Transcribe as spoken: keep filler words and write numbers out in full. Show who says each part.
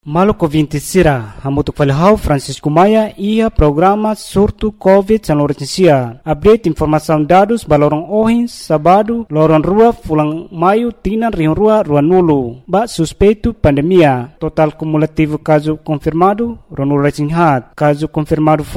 Speaker 1: Maluco vinte sira, hamutuk falhau Francisco Maia ia programa surto Covid san lorensia. Update informação dados balorong ohin sabado lorong rua fulang maio tinan rion rua rua nulu. Ba suspeito pandemia. Total cumulativo caso confirmado ronul racing hat. Caso confirmado